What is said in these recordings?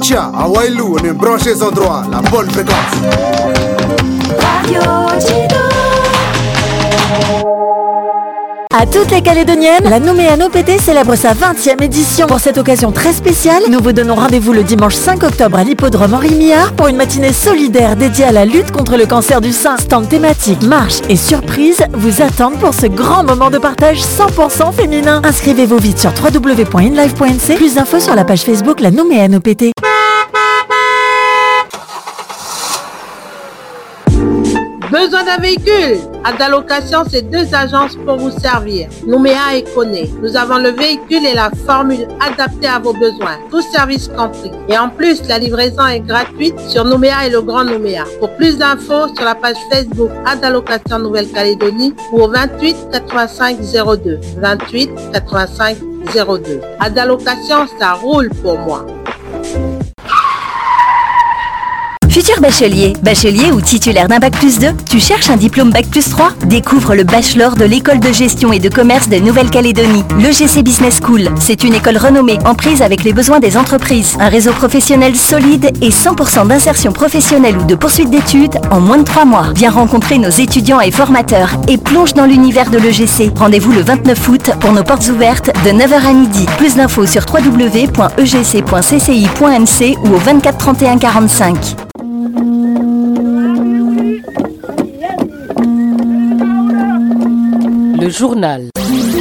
Tiens, à Wailou, on est branché sans droit, la bonne fréquence. Radio Chido. À toutes les Calédoniennes, la Nouméa OPT célèbre sa 20e édition. Pour cette occasion très spéciale, nous vous donnons rendez-vous le dimanche 5 octobre à l'hippodrome Henri Millard pour une matinée solidaire dédiée à la lutte contre le cancer du sein. Stand thématique, marche et surprise vous attendent pour ce grand moment de partage 100% féminin. Inscrivez-vous vite sur www.inlive.nc. Plus d'infos sur la page Facebook La Nouméa OPT. Besoin d'un véhicule? Adalocation, c'est 2 agences pour vous servir. Nouméa et Koné. Nous avons le véhicule et la formule adaptée à vos besoins. Tout service compris. Et en plus, la livraison est gratuite sur Nouméa et le Grand Nouméa. Pour plus d'infos, sur la page Facebook Adalocation Nouvelle-Calédonie ou au 28 85 02. 28 85 02. Adalocation, ça roule pour moi. Futur bachelier ou titulaire d'un Bac+2, tu cherches un diplôme Bac+3? Découvre le bachelor de l'école de gestion et de commerce de Nouvelle-Calédonie, l'EGC Business School. C'est une école renommée, en prise avec les besoins des entreprises. Un réseau professionnel solide et 100% d'insertion professionnelle ou de poursuite d'études en moins de 3 mois. Viens rencontrer nos étudiants et formateurs et plonge dans l'univers de l'EGC. Rendez-vous le 29 août pour nos portes ouvertes de 9h à midi. Plus d'infos sur www.egc.cci.nc ou au 24 31 45. Le journal.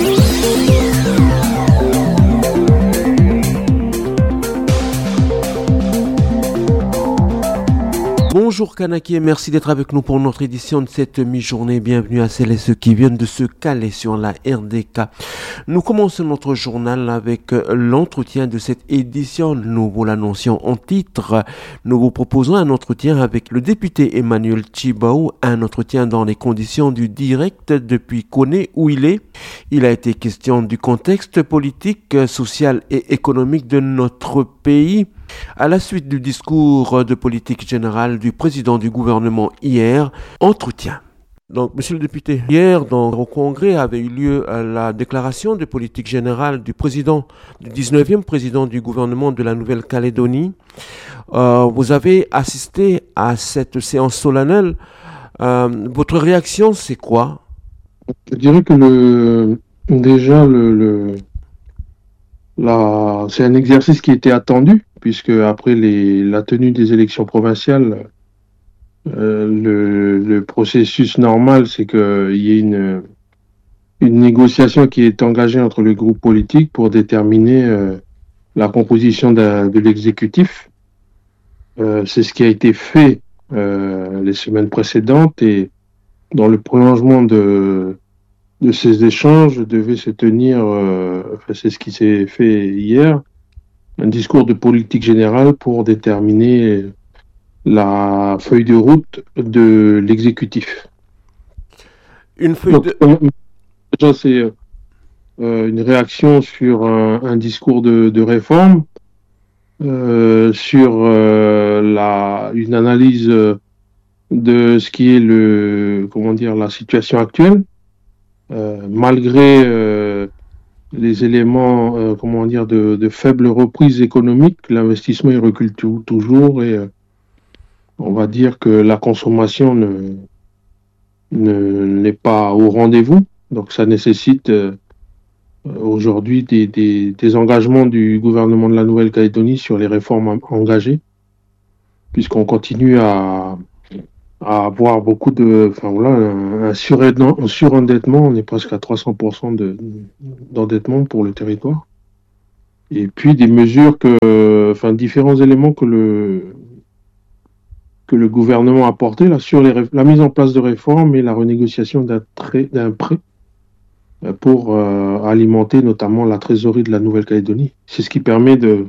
Bonjour Kanaki et merci d'être avec nous pour notre édition de cette mi-journée. Bienvenue à celles et ceux qui viennent de se caler sur la RDK. Nous commençons notre journal avec l'entretien de cette édition. Nous vous l'annoncions en titre. Nous vous proposons un entretien avec le député Emmanuel Tjibaou, un entretien dans les conditions du direct depuis Koné où il est. Il a été question du contexte politique, social et économique de notre pays. À la suite du discours de politique générale du président du gouvernement hier, entretien. Donc, monsieur le député, hier, au Congrès, avait eu lieu la déclaration de politique générale du 19e président du gouvernement de la Nouvelle-Calédonie. Vous avez assisté à cette séance solennelle. Votre réaction, c'est quoi? Je dirais que c'est un exercice qui était attendu, puisque après la tenue des élections provinciales, le processus normal, c'est qu'il y ait une négociation qui est engagée entre les groupes politiques pour déterminer la composition de l'exécutif. C'est ce qui a été fait les semaines précédentes, et dans le prolongement de ces échanges devait se tenir, c'est ce qui s'est fait hier, un discours de politique générale pour déterminer la feuille de route de l'exécutif. Déjà, c'est une réaction sur un discours de réforme, sur une analyse de ce qui est la situation actuelle, malgré les éléments, de faible reprise économique. L'investissement il recule toujours, et on va dire que la consommation n'est pas au rendez-vous. Donc ça nécessite aujourd'hui des engagements du gouvernement de la Nouvelle-Calédonie sur les réformes engagées, puisqu'on continue à avoir beaucoup un surendettement. On est presque à 300% d'endettement pour le territoire. Et puis des mesures différents éléments que le gouvernement a apporté là sur la mise en place de réformes et la renégociation d'un prêt pour alimenter notamment la trésorerie de la Nouvelle-Calédonie. C'est ce qui permet de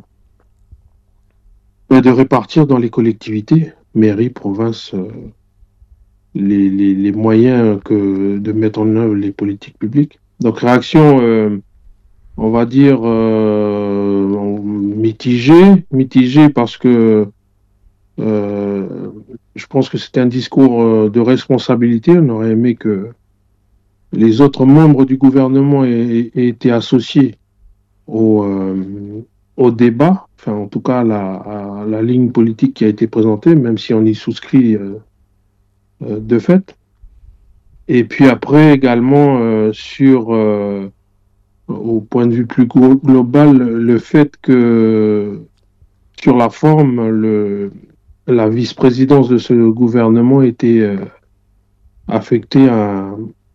répartir dans les collectivités, mairies, provinces, les moyens de mettre en œuvre les politiques publiques. Donc réaction, on va dire, mitigée parce que je pense que c'était un discours de responsabilité. On aurait aimé que les autres membres du gouvernement aient été associés au débat, enfin en tout cas la ligne politique qui a été présentée, même si on y souscrit de fait. Et puis après également au point de vue plus global, le fait que sur la forme, la vice-présidence de ce gouvernement était affectée à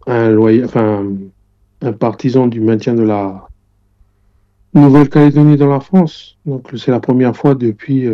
un partisan du maintien de la Nouvelle-Calédonie dans la France. Donc c'est la première fois depuis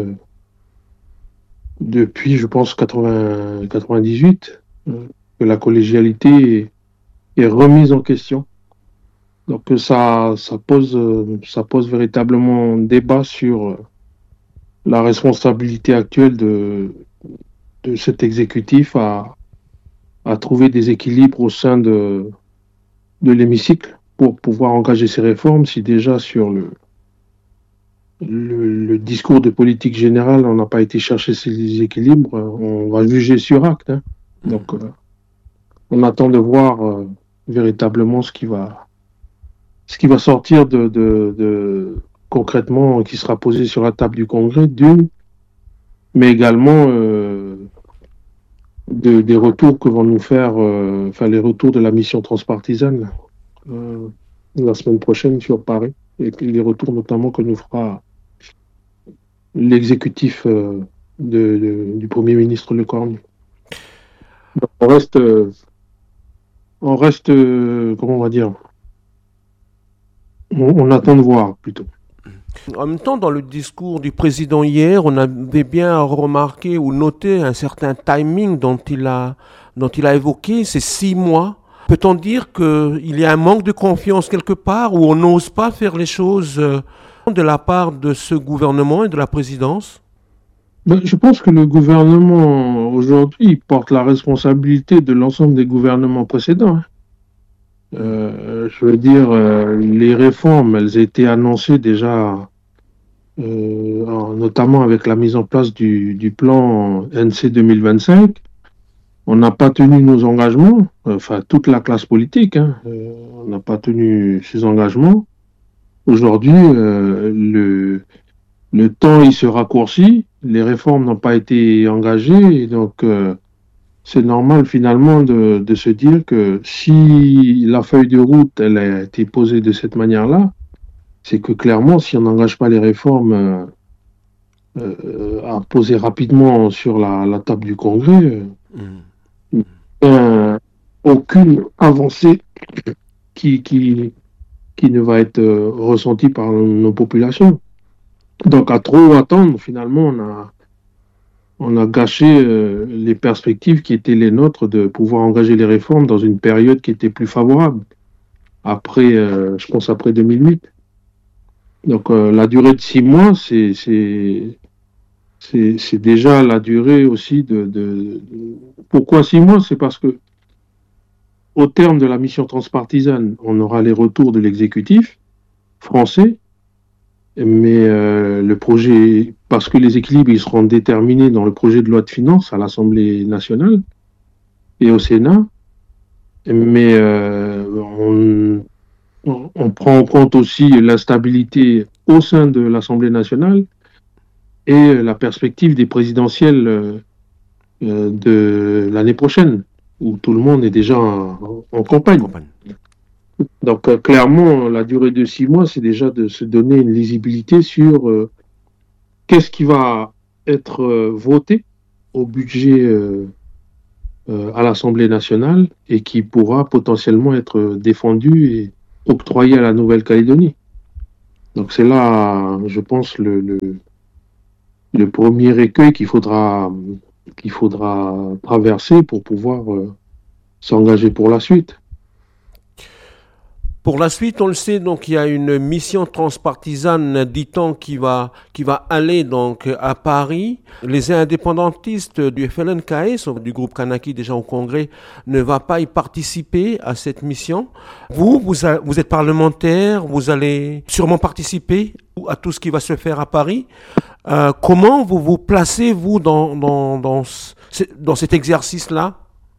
je pense 98 que la collégialité est remise en question. Donc ça pose véritablement débat sur la responsabilité actuelle de cet exécutif à trouver des équilibres au sein de l'hémicycle pour pouvoir engager ces réformes. Si déjà sur le discours de politique générale, on n'a pas été chercher ces équilibres, on va juger sur acte. Hein. Donc on attend de voir véritablement ce qui va sortir de concrètement, qui sera posé sur la table du Congrès, mais également des retours que vont nous faire, les retours de la mission transpartisane la semaine prochaine sur Paris, et les retours notamment que nous fera l'exécutif du Premier ministre Le Cornu. On reste, comment on va dire, on attend de voir plutôt. En même temps, dans le discours du président hier, on avait bien remarqué ou noté un certain timing dont il a évoqué, c'est 6 mois. Peut-on dire qu'il y a un manque de confiance quelque part, où on n'ose pas faire les choses de la part de ce gouvernement et de la présidence? Je pense que le gouvernement aujourd'hui porte la responsabilité de l'ensemble des gouvernements précédents. Je veux dire, les réformes, elles étaient annoncées déjà, notamment avec la mise en place du plan NC 2025. On n'a pas tenu nos engagements, toute la classe politique, on n'a pas tenu ses engagements. Aujourd'hui, le temps, il se raccourcit, les réformes n'ont pas été engagées, et donc c'est normal finalement de se dire que si la feuille de route elle a été posée de cette manière-là, c'est que clairement, si on n'engage pas les réformes à poser rapidement sur la table du Congrès, aucune avancée qui ne va être ressentie par nos populations. Donc à trop attendre, finalement, on a gâché les perspectives qui étaient les nôtres de pouvoir engager les réformes dans une période qui était plus favorable, après, je pense après 2008. Donc la durée de 6 mois, c'est déjà la durée aussi Pourquoi 6 mois? C'est parce que au terme de la mission transpartisane, on aura les retours de l'exécutif français, mais le projet, parce que les équilibres ils seront déterminés dans le projet de loi de finances à l'Assemblée nationale et au Sénat, mais on prend en compte aussi l'instabilité au sein de l'Assemblée nationale et la perspective des présidentielles de l'année prochaine, où tout le monde est déjà en campagne. Donc clairement, la durée de 6 mois, c'est déjà de se donner une lisibilité sur qu'est-ce qui va être voté au budget à l'Assemblée nationale et qui pourra potentiellement être défendu et octroyé à la Nouvelle-Calédonie. Donc c'est là, je pense, le premier écueil qu'il faudra traverser pour pouvoir s'engager pour la suite. Pour la suite, on le sait, donc il y a une mission transpartisane, dit-on, qui va aller donc à Paris. Les indépendantistes du FLNKS, du groupe Kanaki déjà au Congrès, ne va pas y participer à cette mission. Vous êtes parlementaire, vous allez sûrement participer à tout ce qui va se faire à Paris. Comment vous vous placez, vous, dans cet exercice-là?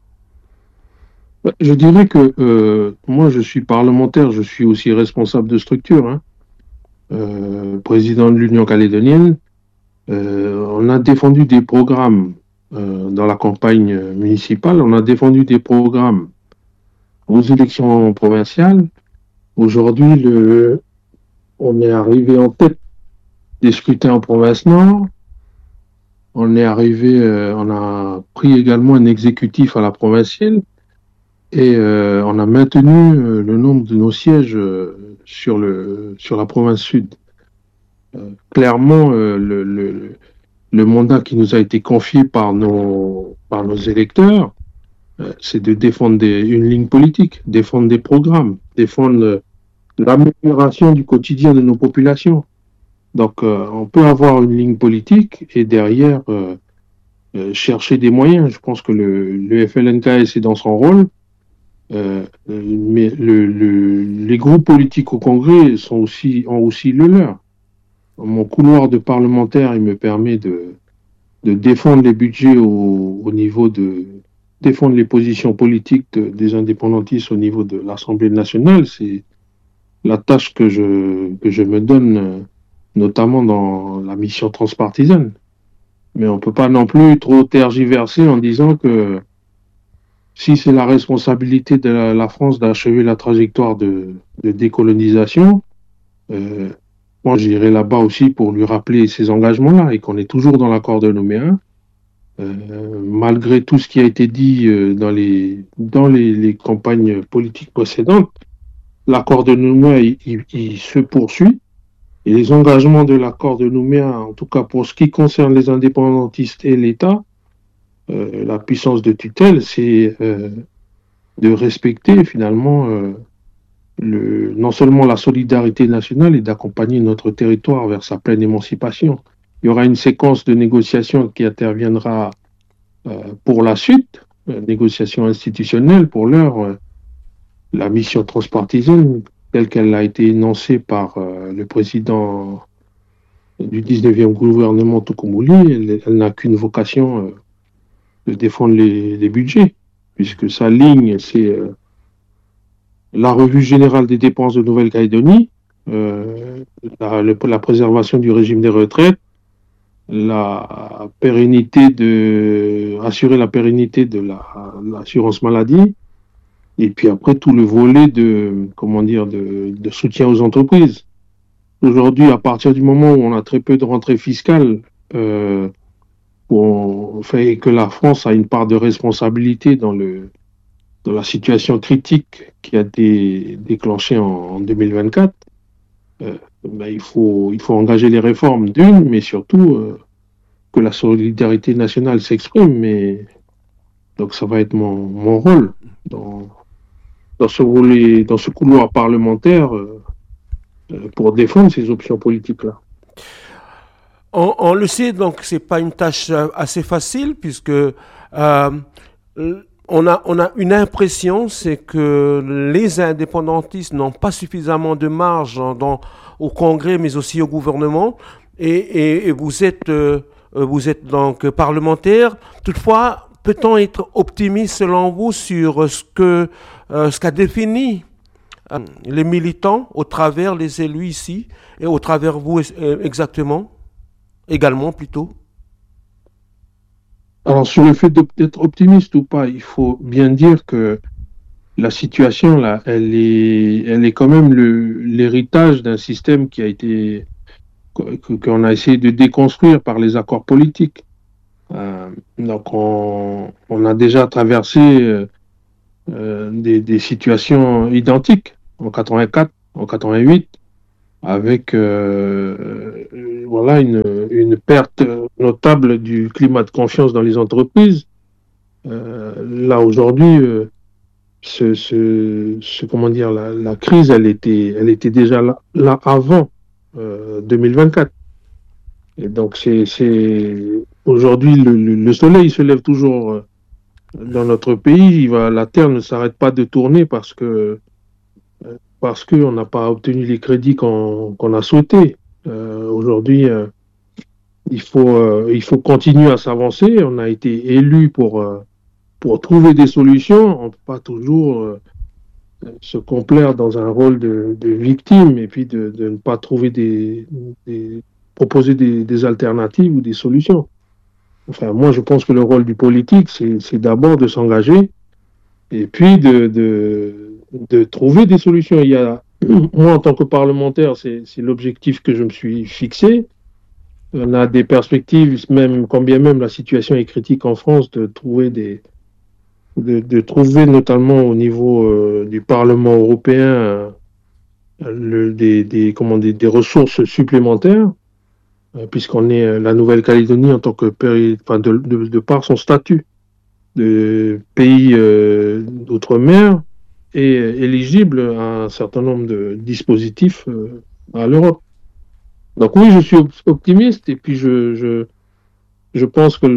Je dirais que moi, je suis parlementaire, je suis aussi responsable de structure. président de l'Union calédonienne, on a défendu des programmes dans la campagne municipale, on a défendu des programmes aux élections provinciales. Aujourd'hui, on est arrivé en tête des scrutins en province Nord. On a pris également un exécutif à la provinciale et on a maintenu le nombre de nos sièges sur la province Sud. Clairement, le mandat qui nous a été confié par nos électeurs, c'est de défendre une ligne politique, défendre des programmes, défendre l'amélioration du quotidien de nos populations. Donc, on peut avoir une ligne politique et derrière chercher des moyens. Je pense que le FLNKS est dans son rôle, mais les groupes politiques au Congrès ont aussi le leur. Mon couloir de parlementaire, il me permet de défendre les budgets au niveau de défendre les positions politiques des indépendantistes au niveau de l'Assemblée nationale. C'est la tâche que je me donne, notamment dans la mission transpartisane. Mais on ne peut pas non plus trop tergiverser en disant que si c'est la responsabilité de la France d'achever la trajectoire de décolonisation, moi j'irai là-bas aussi pour lui rappeler ces engagements-là et qu'on est toujours dans l'accord de Nouméa. Malgré tout ce qui a été dit dans les campagnes politiques précédentes, l'accord de Nouméa il se poursuit. Et les engagements de l'accord de Nouméa, en tout cas pour ce qui concerne les indépendantistes et l'État, la puissance de tutelle, c'est de respecter finalement non seulement la solidarité nationale et d'accompagner notre territoire vers sa pleine émancipation. Il y aura une séquence de négociations qui interviendra pour la suite, négociations institutionnelles pour l'heure. La mission transpartisane, telle qu'elle a été énoncée par le président du 19e gouvernement Toukoumbouli, elle n'a qu'une vocation de défendre les budgets, puisque sa ligne, c'est la revue générale des dépenses de Nouvelle-Calédonie, la préservation du régime des retraites, assurer la pérennité de l'assurance maladie, et puis après tout le volet de soutien aux entreprises. Aujourd'hui, à partir du moment où on a très peu de rentrées fiscales, fait que la France a une part de responsabilité dans la situation critique qui a été déclenchée en 2024, il faut engager les réformes mais surtout que la solidarité nationale s'exprime. Mais donc ça va être mon rôle dans ce couloir parlementaire pour défendre ces options politiques-là. On le sait, donc c'est pas une tâche assez facile puisque on a une impression, c'est que les indépendantistes n'ont pas suffisamment de marge au Congrès, mais aussi au gouvernement. Et vous êtes donc parlementaire. Toutefois, peut-on être optimiste selon vous sur ce qu'a défini les militants au travers les élus ici et au travers vous également plutôt? Alors sur le fait d'être optimiste ou pas, il faut bien dire que la situation là, elle est quand même l'héritage d'un système qui a été qu'on a essayé de déconstruire par les accords politiques. Donc on a déjà traversé des situations identiques en 84, en 88, avec une perte notable du climat de confiance dans les entreprises. Là aujourd'hui, la crise, elle était déjà là avant 2024. Et donc aujourd'hui le soleil se lève toujours dans notre pays. La terre ne s'arrête pas de tourner parce qu'on n'a pas obtenu les crédits qu'on a souhaités. Aujourd'hui, il faut continuer à s'avancer. On a été élus pour trouver des solutions. On ne peut pas toujours se complaire dans un rôle de victime et puis de ne pas trouver proposer des alternatives ou des solutions. Enfin, moi, je pense que le rôle du politique, c'est d'abord de s'engager et puis de trouver des solutions. Moi, en tant que parlementaire, c'est l'objectif que je me suis fixé. On a des perspectives, même quand bien même la situation est critique en France, de trouver notamment au niveau du Parlement européen des ressources supplémentaires, puisqu'on est la Nouvelle-Calédonie en tant que pays, de par son statut de pays d'outre-mer, est éligible à un certain nombre de dispositifs à l'Europe. Donc oui, je suis optimiste et puis je pense que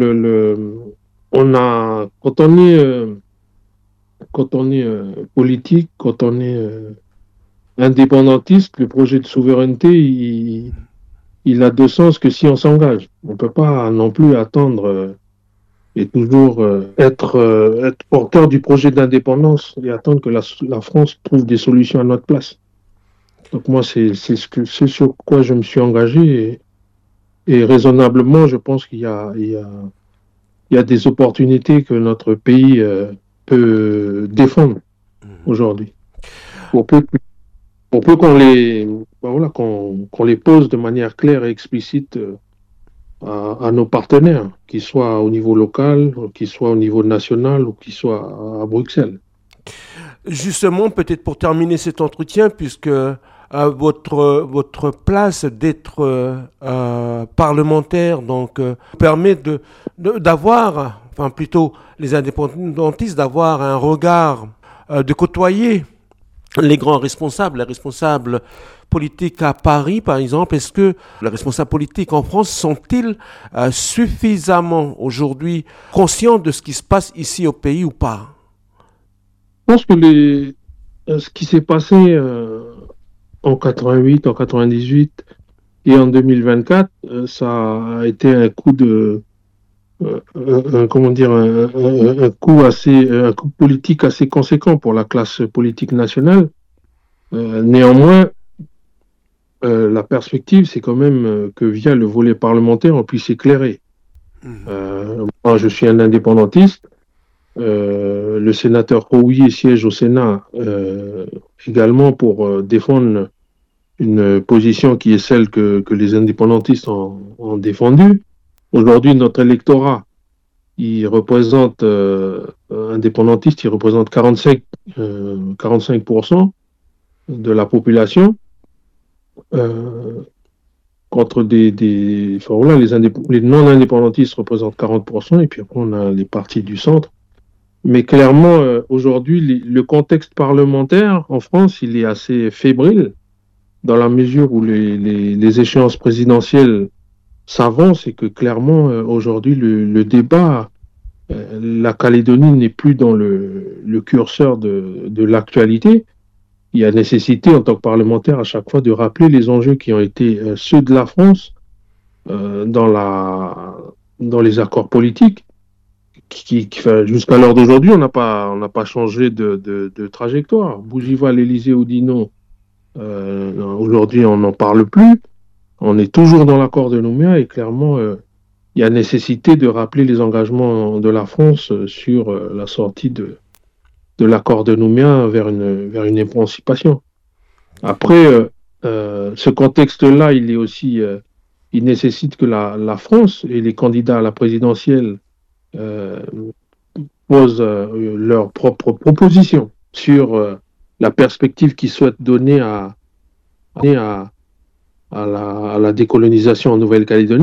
quand on est politique, quand on est indépendantiste, le projet de souveraineté, il a de sens que si on s'engage. On ne peut pas non plus attendre et toujours être porteur du projet d'indépendance et attendre que la France trouve des solutions à notre place. Donc moi, c'est sur quoi je me suis engagé et raisonnablement, je pense qu'il y a des opportunités que notre pays peut défendre aujourd'hui. Pour peu qu'on les pose de manière claire et explicite à nos partenaires, qu'ils soient au niveau local, qu'ils soient au niveau national ou qu'ils soient à Bruxelles. Justement, peut-être pour terminer cet entretien, puisque votre place d'être parlementaire donc permet d'avoir, enfin plutôt les indépendantistes, d'avoir un regard, de côtoyer les grands responsables, les responsables politiques à Paris, par exemple. Est-ce que les responsables politiques en France sont-ils suffisamment aujourd'hui conscients de ce qui se passe ici au pays ou pas? Je pense que ce qui s'est passé en 88, en 98 et en 2024, ça a été un coup un coup politique assez conséquent pour la classe politique nationale. Néanmoins, la perspective, c'est quand même que via le volet parlementaire, on puisse éclairer. Moi, je suis un indépendantiste. Le sénateur Rouillet siège au Sénat également pour défendre une position qui est celle que les indépendantistes ont défendue. Aujourd'hui, notre électorat, il représente indépendantiste, il représente 45% de la population, contre les non-indépendantistes représentent 40%, et puis après on a les partis du centre. Mais clairement, aujourd'hui, le contexte parlementaire en France, il est assez fébrile, dans la mesure où les échéances présidentielles s'avancent et que clairement, aujourd'hui, le débat, la Calédonie n'est plus dans le curseur de l'actualité. Il y a nécessité, en tant que parlementaire, à chaque fois, de rappeler les enjeux qui ont été ceux de la France dans les accords politiques. Jusqu'à l'heure d'aujourd'hui, on n'a pas changé de trajectoire. Bougival, Élysée, Oudinot, aujourd'hui, on n'en parle plus. On est toujours dans l'accord de Nouméa et clairement, il y a nécessité de rappeler les engagements de la France sur la sortie de l'accord de Nouméa vers une émancipation. Après, ce contexte-là, il est aussi, il nécessite que la France et les candidats à la présidentielle posent leurs propres propositions sur la perspective qu'ils souhaitent donner à la décolonisation en Nouvelle-Calédonie.